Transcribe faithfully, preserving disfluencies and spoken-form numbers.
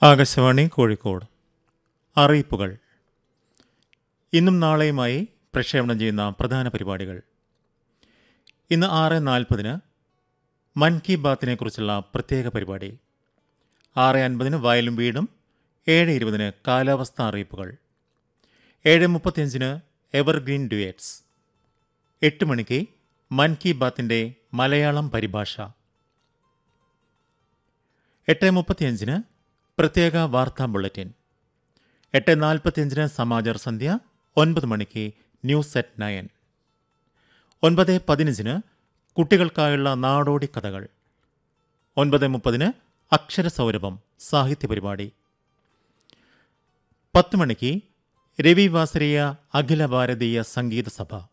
ആകാശവാണി കോഴിക്കോട്. അറിയിപ്പുകൾ. ഇന്നും നാളെയുമായി പ്രക്ഷേപണം ചെയ്യുന്ന പ്രധാന പരിപാടികൾ. ഇന്ന് ആറ് നാൽപ്പതിന് മൻ കി ബാത്തിനെ കുറിച്ചുള്ള പ്രത്യേക പരിപാടി. ആറ് അൻപതിന് വയലും വീടും. ഏഴ് ഇരുപതിന് കാലാവസ്ഥാ അറിയിപ്പുകൾ. ഏഴ് മുപ്പത്തിയഞ്ചിന് എവർഗ്രീൻ ഡ്യുയറ്റ്സ്. എട്ട് മണിക്ക് മൻ കി ബാത്തിൻ്റെ മലയാളം പരിഭാഷ. എട്ട് മുപ്പത്തിയഞ്ചിന് പ്രത്യേക വാർത്താ ബുള്ളറ്റിൻ. എട്ട് നാൽപ്പത്തിയഞ്ചിന് സമാചാർ സന്ധ്യ. ഒൻപത് മണിക്ക് ന്യൂസ് അറ്റ് നയൻ. ഒൻപത് പതിനഞ്ചിന് കുട്ടികൾക്കായുള്ള നാടോടി കഥകൾ. ഒൻപത് മുപ്പതിന് അക്ഷരസൗരഭം സാഹിത്യ പരിപാടി. പത്ത് മണിക്ക് രവി വാസരിയ അഖില ഭാരതീയ സംഗീത സഭ.